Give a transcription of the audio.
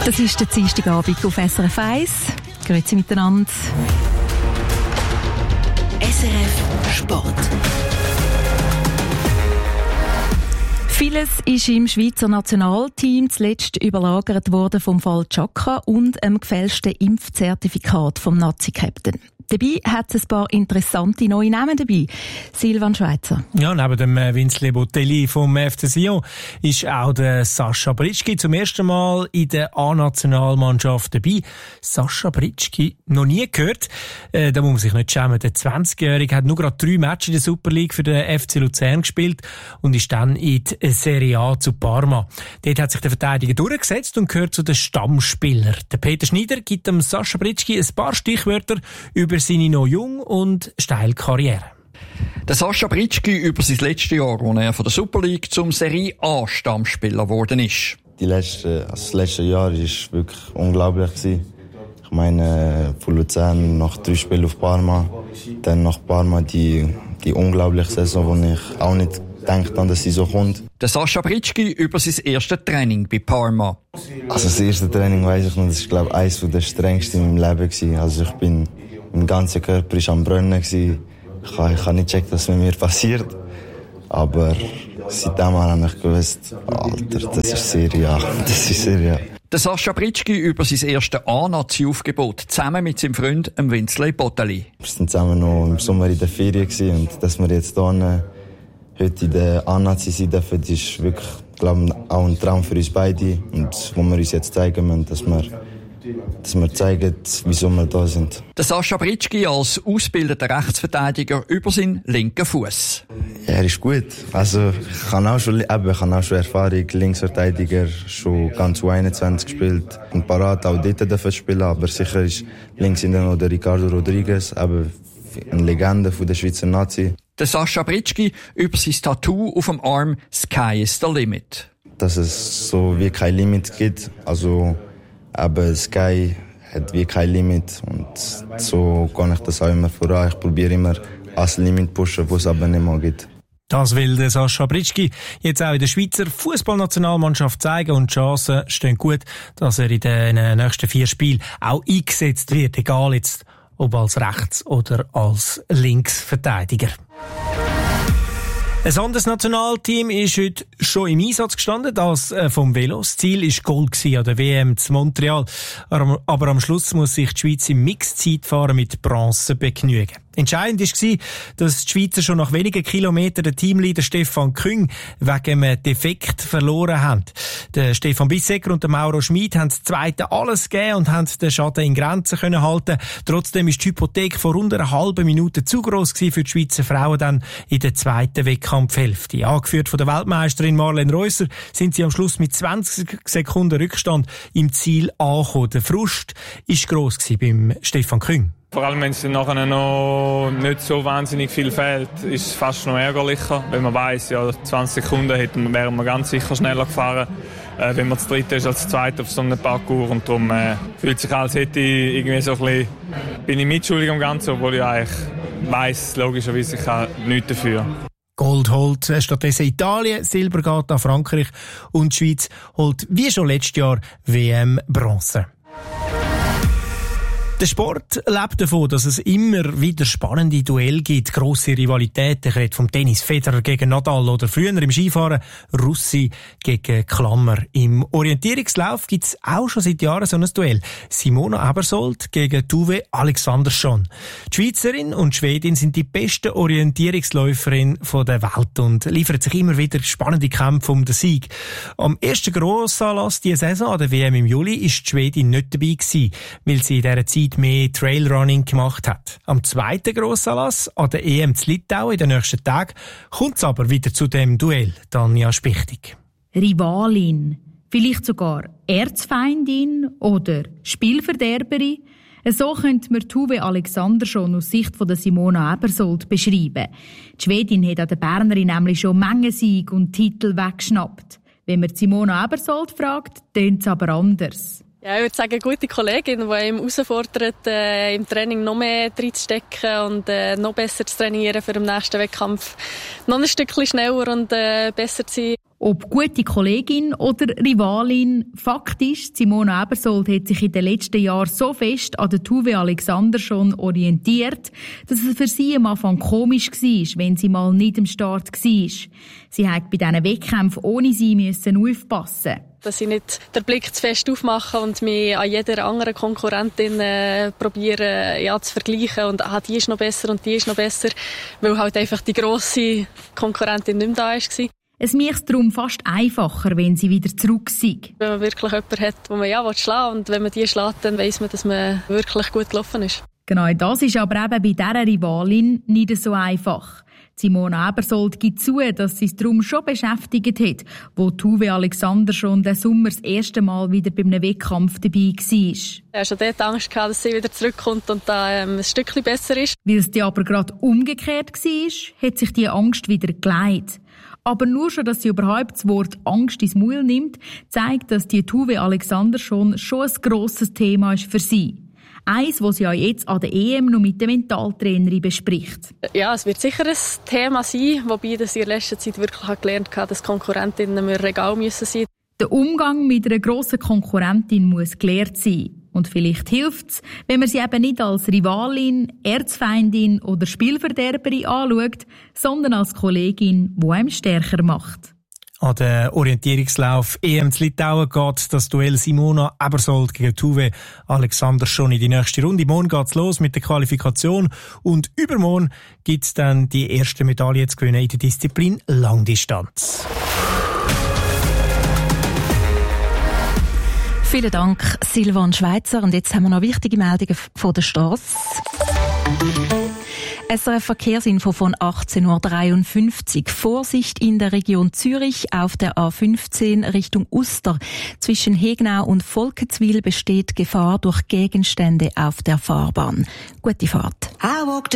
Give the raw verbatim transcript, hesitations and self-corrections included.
Das ist der Dienstagabend auf S R F eins. Grüezi miteinander. S R F Sport. Vieles ist im Schweizer Nationalteam zuletzt überlagert worden vom Fall Chaka und einem gefälschten Impfzertifikat vom Nazi-Captain. Dabei hat es ein paar interessante neue Namen dabei. Silvan Schweizer. Ja, neben dem Vince Botelli vom F C Sion ist auch der Sascha Britschgi zum ersten Mal in der A-Nationalmannschaft dabei. Sascha Britschgi, noch nie gehört. Äh, da muss man sich nicht schämen. Der zwanzigjährige hat nur gerade drei Matches in der Super League für den F C Luzern gespielt und ist dann in die Serie A zu Parma. Dort hat sich der Verteidiger durchgesetzt und gehört zu den Stammspielern. Der Peter Schneider gibt dem Sascha Britschgi ein paar Stichwörter über seine noch jung und steile Karriere. Der Sascha Britschgi über sein letztes Jahr, als er von der Super League zum Serie A Stammspieler geworden ist. Die letzte, also das letzte Jahr war wirklich unglaublich. Ich meine, von Luzern nach drei Spielen auf Parma, dann nach Parma die, die unglaubliche Saison, wo ich auch nicht gedacht habe, dass sie so kommt. Der Sascha Britschgi über sein erstes Training bei Parma. Also das erste Training weiss ich noch, das war glaube ich eines der strengsten in meinem Leben. Also ich bin, mein ganzer Körper war am Brennen. Ich habe, ich habe nicht gecheckt, was mit mir passiert. Aber seitdem habe ich gewusst, Alter, das ist Serie A. Das ist Serie A. Der Sascha Britschgi über sein erstes A-Nazi-Aufgebot, zusammen mit seinem Freund Vince Botelli. Wir waren zusammen noch im Sommer in der Ferien und dass wir jetzt hier heute in der A-Nazi sein dürfen, das ist wirklich, glaube ich, auch ein Traum für uns beide. Und wo wir uns jetzt zeigen müssen, dass wir, dass wir zeigen, wieso wir da sind. Der Sascha Britschgi als ausgebildeter Rechtsverteidiger über seinen linken Fuß. Ja, er ist gut. Also, ich habe auch schon, eben, ich habe auch schon Erfahrung, Linksverteidiger, schon ganz U einundzwanzig gespielt. Und parat auch dort dürfen spielen, aber sicher ist links hinten noch der Ricardo Rodriguez, eben eine Legende von der Schweizer Nazi. Der Sascha Britschgi über sein Tattoo auf dem Arm «Sky is the limit». Dass es so wie kein Limit gibt. Also, aber Sky hat wie kein Limit. Und so kann ich das auch immer voran. Ich probiere immer als Limit zu pushen, wo es aber nicht mehr gibt. Das will der Sascha Britschgi jetzt auch in der Schweizer Fußballnationalmannschaft zeigen und die Chancen stehen gut, dass er in den nächsten vier Spielen auch eingesetzt wird, egal jetzt ob als Rechts- oder als Linksverteidiger. Ein anderes Nationalteam ist heute schon im Einsatz gestanden, das vom Velo. Das Ziel war Gold an der W M zu Montreal. Aber am Schluss muss sich die Schweiz im Mixed-Zeitfahren mit Bronze begnügen. Entscheidend war, dass die Schweizer schon nach wenigen Kilometern den Teamleader Stefan Küng wegen einem Defekt verloren haben. Der Stefan Bissecker und der Mauro Schmid haben das Zweite alles gegeben und haben den Schaden in Grenzen können halten. Trotzdem ist die Hypothek vor rund einer halben Minute zu gross gewesen für die Schweizer Frauen dann in der zweiten Wettkampfhälfte. Angeführt von der Weltmeisterin Marlene Reusser sind sie am Schluss mit zwanzig Sekunden Rückstand im Ziel angekommen. Der Frust war gross gewesen beim Stefan Küng. Vor allem, wenn es nachher noch nicht so wahnsinnig viel fehlt, ist es fast noch ärgerlicher. Wenn man weiss, ja, zwanzig Sekunden hätten, wären wir ganz sicher schneller gefahren, äh, wenn man das Dritte ist als das Zweite auf so einem Parcours. Und darum äh, fühlt sich als hätte ich irgendwie so ein bisschen, bin ich mitschuldig am Ganzen, obwohl ich eigentlich weiss, logischerweise, ich kann nichts dafür. Gold holt stattdessen Italien, Silber geht an Frankreich und die Schweiz holt wie schon letztes Jahr W M Bronze. Der Sport lebt davon, dass es immer wieder spannende Duelle gibt, grosse Rivalitäten. Ich rede vom Tennis, Federer gegen Nadal oder früher im Skifahren Russi gegen Klammer. Im Orientierungslauf gibt es auch schon seit Jahren so ein Duell. Simona Ebersold gegen Tuve Alexandersson. Die Schweizerin und die Schwedin sind die besten Orientierungsläuferinnen der Welt und liefern sich immer wieder spannende Kämpfe um den Sieg. Am ersten Grossanlass dieser Saison an der W M im Juli ist die Schwedin nicht dabei gewesen, weil sie in dieser Zeit mehr Trailrunning gemacht hat. Am zweiten Grossanlass an der E M zu Litauen in den nächsten Tagen kommt es aber wieder zu dem Duell. Tanja Spichtig. Rivalin, vielleicht sogar Erzfeindin oder Spielverderberin. So könnte man Tuve Alexandersson aus Sicht von der Simona Ebersold beschreiben. Die Schwedin hat an der Bernerin nämlich schon Menge Sieg und Titel weggeschnappt. Wenn man Simona Ebersold fragt, tönt es aber anders. Ja, ich würde sagen, eine gute Kollegin, die einem herausfordert, äh, im Training noch mehr reinzustecken und äh, noch besser zu trainieren für den nächsten Wettkampf. Noch ein Stückchen schneller und äh, besser zu sein. Ob gute Kollegin oder Rivalin, Fakt ist, Simona Ebersold hat sich in den letzten Jahren so fest an der Tove Alexander schon orientiert, dass es für sie am Anfang komisch war, wenn sie mal nicht am Start war. Sie hat bei diesen Wettkämpfen ohne sie müssen aufpassen. Dass ich nicht den Blick zu fest aufmache und mich an jeder anderen Konkurrentin äh, probiere ja, zu vergleichen und ah, die ist noch besser und die ist noch besser, weil halt einfach die grosse Konkurrentin nicht mehr da war. Es macht es darum fast einfacher, wenn sie wieder zurück sind. Wenn man wirklich jemanden hat, den man ja schlagen will, und wenn man die schlägt, dann weiss man, dass man wirklich gut gelaufen ist. Genau, das ist aber eben bei dieser Rivalin nicht so einfach. Simona Ebersold gibt zu, dass sie es darum schon beschäftigt hat, wo Tove Alexander schon den Sommer das erste Mal wieder bei einem Wettkampf dabei war. Ich hatte schon dort Angst gehabt, dass sie wieder zurückkommt und da ähm, ein Stückchen besser ist. Weil es dann aber gerade umgekehrt war, hat sich die Angst wieder gelegt. Aber nur schon, dass sie überhaupt das Wort Angst ins Maul nimmt, zeigt, dass die Tove Alexander schon, schon ein grosses Thema ist für sie. Eins, das sie ja jetzt an der E M noch mit der Mentaltrainerin bespricht. Ja, es wird sicher ein Thema sein, wobei dass ich in letzter Zeit wirklich gelernt habe, dass Konkurrentinnen mir Regal müssen sein. Der Umgang mit einer grossen Konkurrentin muss gelehrt sein. Und vielleicht hilft es, wenn man sie eben nicht als Rivalin, Erzfeindin oder Spielverderberin anschaut, sondern als Kollegin, die einem stärker macht. An den Orientierungslauf E M zu Litauen geht das Duell Simona Ebersold gegen Tove Alexander schon in die nächste Runde. Morgen geht's los mit der Qualifikation und übermorgen gibt's dann die erste Medaille zu gewinnen in der Disziplin Langdistanz. Vielen Dank, Silvan Schweizer. Und jetzt haben wir noch wichtige Meldungen von der Strasse. S R F Verkehrsinfo von achtzehn Uhr dreiundfünfzig. Vorsicht in der Region Zürich auf der A fünfzehn Richtung Uster. Zwischen Hegnau und Volkenswil besteht Gefahr durch Gegenstände auf der Fahrbahn. Gute Fahrt.